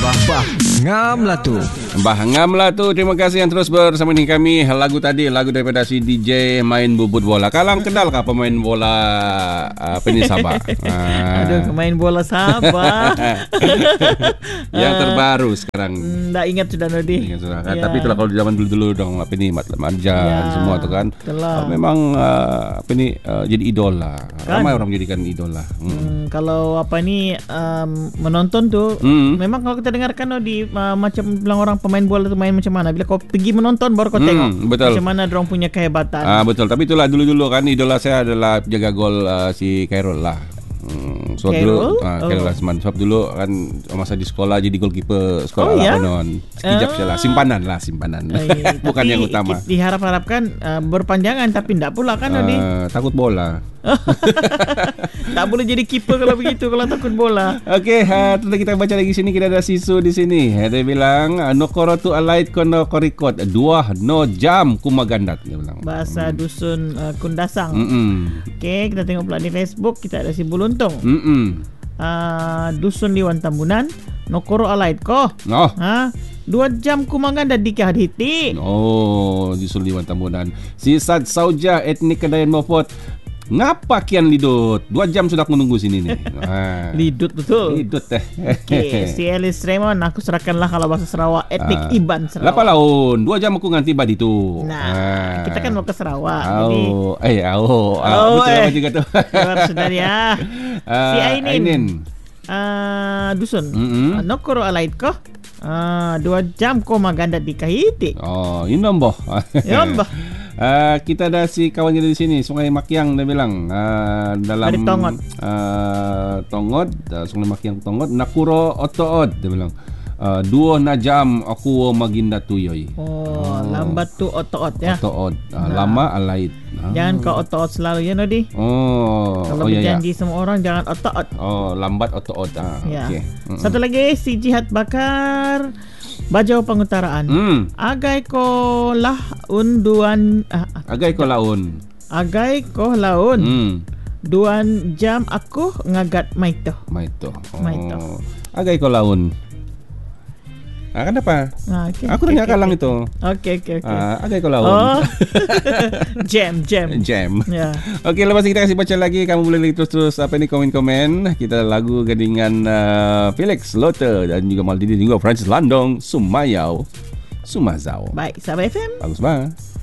Bah ngam lah tu. Bah ngam lah tu. Terima kasih yang terus bersama dengan kami. Lagu tadi, lagu daripada si DJ main bubut bola. Kalang kenal kah pemain bola ini Sabah? Aduh, main bola Sabah. Yang terbaru sekarang. Tak ingat sudah Nodi. Ingat sudah. Ya. Tapi itulah kalau di zaman dulu dong, apa ini Mat Marjan semua tu kan. Memang apa ini jadi idola. Kan? Ramai orang menjadikan idola. Kalau apa ini menonton tu, memang kalau kita dengarkan Nodi, macam bilang orang pemain bola tu main macam mana. Bila kau pergi menonton baru kau tengok betul. macam mana dorang punya kehebatan. Betul. Tapi itulah dulu-dulu kan idola saya adalah jaga gol si Khairul lah. Sebab dulu Khairul Asman. Sebab dulu kan masa di sekolah jadi goalkeeper sekolah konon. Sekejap saja lah simpanan. Bukan yang utama. Diharap-harapkan berpanjangan tapi tidak pula kan Nodi. Takut bola. Tak boleh jadi keeper kalau begitu, kalau takut bola. Okey, tentu kita baca lagi sini. Kita ada Sisu di sini. Dia bilang nokoro tu alait kono korikot dua no jam kumagandat, dia bilang. Bahasa dusun Kundasang. Okey, kita tengok pula di Facebook. Kita ada si Buluntung. Dusun Liwan Tambunan, nokoro alait ko. 2 jam kumagandat di kahiti. Dusun Liwan Tambunan. Si Sad Sauja etnik Kedayan Mopot. Ngapa kian lidut? 2 jam sudah aku nunggu sini nih. Lidut betul. Lidut teh. Okey, si Elis Raymond, aku serahkanlah kalau bahasa Sarawak etnik Iban Sarawak. 8 tahun, 2 jam aku nganti badi tu. Kita kan mau ke Sarawak. Betul apa juga tu. Sudah ya. Si Ainin. Dusun. Nokoro alait ko. 2 jam ko magandat di kahiti. Inomboh. Inomboh. Kita ada si kawan kita di sini, Sungai Makiang, dia bilang dalam dari Tongot. Sungai Makiang Tongot, nakuro otood, dia bilang. 2 na jam aku maginda tuyoy. Lambat tu otood ya. Otood. Lama alait. Jangan kau otood selalu ya Nodi. Kalau berjanji semua orang jangan otood. Lambat otood. Okay. Satu lagi si Jihad Bakar Bajau Pengutaraan. Agai ko lah unduan. Agai ko laun. 2 jam aku ngagat maito. Agai ko laun. Kenapa? Aku tanya kalang itu. Okey. Agai ko laun. Jam. Ya. Okey, lepas kita kasih baca lagi, kamu boleh terus komen-komen. Kita lagu dengan Felix Lotte dan juga Maldini dan juga Francis Landong, Sumayau, Sumazau. Baik, Sabah FM. Bagus banget.